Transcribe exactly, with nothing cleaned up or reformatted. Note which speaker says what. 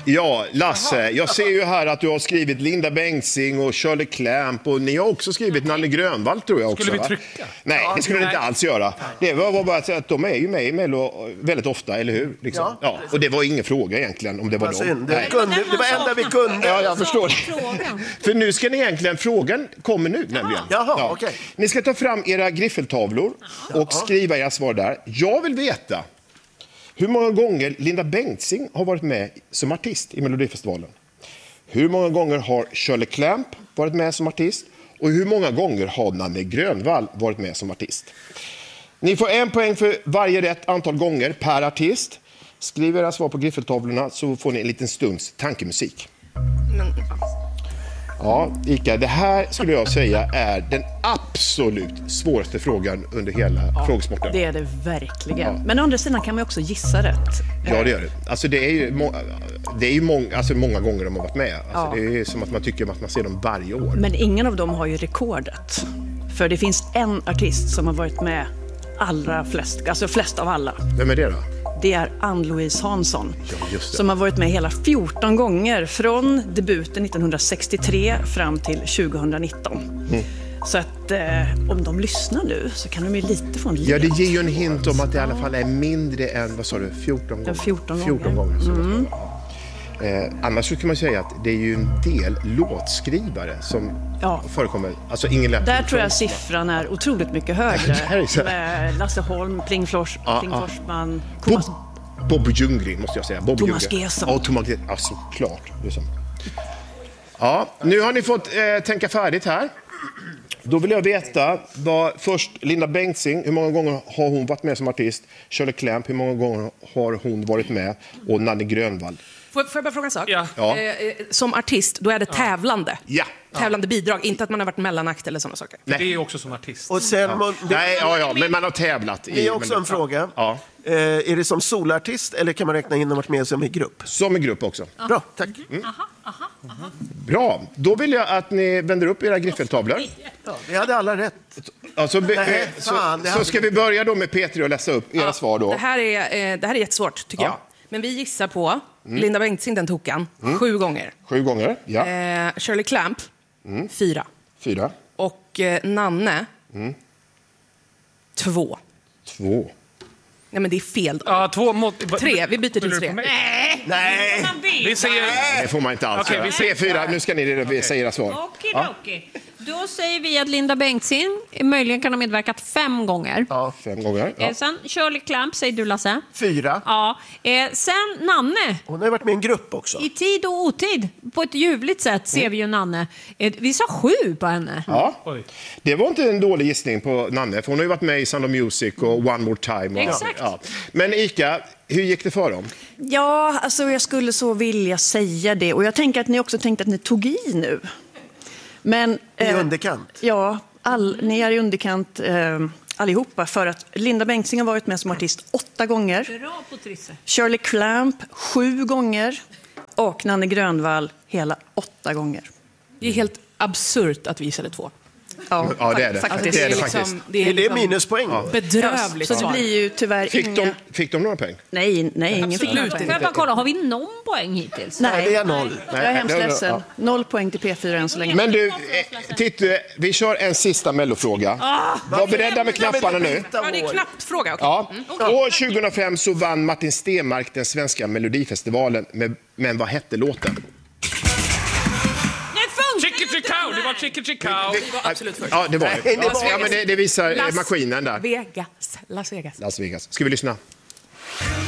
Speaker 1: Ja, Lasse, jag ser ju här att du har skrivit Linda Bengtzing och Shirley Clamp och ni har också skrivit Nanne Grönvall, tror jag också.
Speaker 2: Skulle vi trycka?
Speaker 1: Nej,
Speaker 2: ja,
Speaker 1: det skulle
Speaker 2: nej.
Speaker 1: ni inte alls göra. Det var bara att säga att de är ju med i Mello väldigt ofta, eller hur? Liksom. Ja. Ja, och det var ingen fråga egentligen om det var
Speaker 3: alltså,
Speaker 1: dem.
Speaker 3: Det, kunde, det var enda vi kunde.
Speaker 1: Ja, jag förstår det. För nu ska ni egentligen, frågan kommer nu nämligen.
Speaker 3: Jaha,
Speaker 1: ja.
Speaker 3: okej.
Speaker 1: Ni ska ta fram era griffeltavlor och skriva era svar där. Jag vill veta hur många gånger Linda Bengtzing har varit med som artist i Melodifestivalen. Hur många gånger har Shirley Clamp varit med som artist? Och hur många gånger har Nanne Grönvall varit med som artist? Ni får en poäng för varje rätt antal gånger per artist. Skriv era svar på griffeltavlorna så får ni en liten stunds tankemusik.
Speaker 4: Men,
Speaker 1: Ja, Ika, det här skulle jag säga är den absolut svåraste frågan under hela ja, frågesporten.
Speaker 5: Det är det verkligen. Ja. Men å andra sidan kan man också gissa rätt.
Speaker 1: Ja, det gör det. Alltså det är ju, må- det är ju mång- alltså många gånger de har varit med. Alltså ja. Det är som att man tycker att man ser dem varje år.
Speaker 5: Men ingen av dem har ju rekordet. För det finns en artist som har varit med allra flest, alltså flest av alla.
Speaker 1: Vem är det då?
Speaker 5: Det är Ann-Louise Hansson,
Speaker 1: ja,
Speaker 5: som har varit med hela fjorton gånger från debuten nittonhundrasextiotre fram till tjugonitton. Mm. Så att eh, om de lyssnar nu så kan de ju lite få en led.
Speaker 1: Ja, det ger ju en hint om att det i alla fall är mindre än, vad sa du, fjorton gånger?
Speaker 5: fjorton,
Speaker 1: fjorton gånger.
Speaker 5: gånger. Mm.
Speaker 1: Eh, annars så kan man säga att det är ju en del låtskrivare som ja. förekommer. Alltså ingen lätt.
Speaker 5: Där tror jag siffran är otroligt mycket högre. Med Lasse Holm, Pling, Flors,
Speaker 1: ja,
Speaker 5: Pling
Speaker 1: ja.
Speaker 5: Forsman,
Speaker 1: Bob, Bob Ljunggren måste jag säga. Bob
Speaker 5: Thomas Gesson.
Speaker 1: Ja, Thomas Gesson. Ja, såklart. Det är så. Ja, nu har ni fått eh, tänka färdigt här. Då vill jag veta vad först Linda Bengtzing, hur många gånger har hon varit med som artist? Shirley Clamp, hur många gånger har hon varit med? Och Nanne Grönvall.
Speaker 4: Får, får jag bara fråga en sak?
Speaker 2: Ja.
Speaker 1: Ja.
Speaker 4: Eh, som artist, då är det tävlande.
Speaker 1: Ja.
Speaker 4: Tävlande bidrag, inte att man har varit mellanakt eller sådana saker.
Speaker 2: Nej. Det är också som artist.
Speaker 3: Och sen,
Speaker 1: Ja.
Speaker 3: man, det,
Speaker 1: Nej, ja, ja, men man har tävlat.
Speaker 3: det är också en fråga.
Speaker 1: Ja.
Speaker 3: Eh, är det som solartist eller kan man räkna in dem varit med som i grupp?
Speaker 1: Som en grupp också.
Speaker 3: Bra, tack.
Speaker 1: Mm. Bra, då vill jag att ni vänder upp era griffeltavlor.
Speaker 3: Ja, vi hade alla rätt.
Speaker 1: Alltså, be,
Speaker 3: Nej,
Speaker 1: eh, så,
Speaker 3: fan, det
Speaker 1: så
Speaker 3: hade-
Speaker 1: ska vi börja då med Petri och läsa upp era
Speaker 4: Ja,
Speaker 1: svar då.
Speaker 4: Det här är, eh, det här är jättesvårt, tycker
Speaker 1: Ja.
Speaker 4: jag. Men vi gissar på Linda Bengtzing, den tokan, sju gånger.
Speaker 1: Sju gånger, ja.
Speaker 4: Eh, Shirley Clamp, fyra.
Speaker 1: Fyra,
Speaker 4: Och eh, Nanne, två.
Speaker 1: två.
Speaker 4: Nej, men det är fel.
Speaker 2: Ja, två mot...
Speaker 4: Tre, vi byter till
Speaker 2: Vill du
Speaker 4: tre.
Speaker 2: på mig?
Speaker 3: Nej!
Speaker 2: Vi säger...
Speaker 1: Det får man inte alls
Speaker 2: Okej,
Speaker 1: göra.
Speaker 2: vi
Speaker 1: Tre,
Speaker 2: säger-
Speaker 1: fyra, nu ska ni okay. säga era svar.
Speaker 6: Okej, okej. Då säger vi att Linda Bengtzing möjligen kan ha medverkat fem gånger.
Speaker 3: Ja,
Speaker 1: Fem gånger. Ja.
Speaker 6: Eh, Sen Shirley Clamp, säger du Lasse.
Speaker 3: fyra.
Speaker 6: Ja. Eh, sen Nanne.
Speaker 3: Hon har ju varit med i en grupp också.
Speaker 6: I tid och otid, på ett ljuvligt sätt, ser vi ju Nanne. Eh, vi sa sju på henne.
Speaker 1: Ja.
Speaker 2: Oj.
Speaker 1: Det var inte en dålig gissning på Nanne, för hon har ju varit med i Sound of Music och One More Time. Och,
Speaker 6: Exakt.
Speaker 1: ja. Men Ika, hur gick det för dem?
Speaker 5: Ja, alltså jag skulle så vilja säga det. Och jag tänker att ni också tänkte att ni tog i nu. Men,
Speaker 3: I
Speaker 5: eh,
Speaker 3: underkant.
Speaker 5: Ja, all, ni är i underkant eh, allihopa. För att Linda Bengtzing har varit med som artist åtta gånger.
Speaker 6: Bra på Trisse.
Speaker 5: Shirley Clamp sju gånger. Och Nanne Grönvall hela åtta gånger.
Speaker 4: Det är helt absurt att vi gissade två.
Speaker 5: Ja,
Speaker 1: Ja, det är det.
Speaker 5: faktiskt.
Speaker 1: Det är det
Speaker 4: liksom,
Speaker 1: faktiskt.
Speaker 4: det är
Speaker 3: Är det
Speaker 4: liksom
Speaker 3: minuspoäng? Ja.
Speaker 4: bedrövligt.
Speaker 5: Så det
Speaker 4: svar.
Speaker 5: blir ju tyvärr
Speaker 1: Fick
Speaker 5: inga...
Speaker 1: de, fick de några poäng?
Speaker 5: Nej, nej, ingen fick några
Speaker 4: Absolut
Speaker 5: poäng.
Speaker 6: Får jag bara kolla, har vi någon poäng hittills?
Speaker 3: Nej, det
Speaker 5: Nej,
Speaker 3: är noll.
Speaker 5: jag är hemskt
Speaker 1: Nej,
Speaker 5: ledsen.
Speaker 1: ja.
Speaker 5: Noll poäng till P fyra än så länge.
Speaker 1: Men du, eh, Titte, vi kör en sista mellofråga. Var beredda med knapparna nu.
Speaker 4: Ja, det är knappt fråga. Okay.
Speaker 1: Ja. År tjugohundrafem så vann Martin Stenmark den svenska Melodifestivalen. Med, men vad hette låten?
Speaker 2: Chicken Chickao, det var Chicken Chickao.
Speaker 4: Det var absolut först.
Speaker 1: Ja, det var det.
Speaker 3: Nej, det var-
Speaker 1: Ja, men det, det visar eh,
Speaker 4: Las
Speaker 1: maskinen där.
Speaker 4: Vegas. Las Vegas.
Speaker 1: Las Vegas. Ska vi lyssna?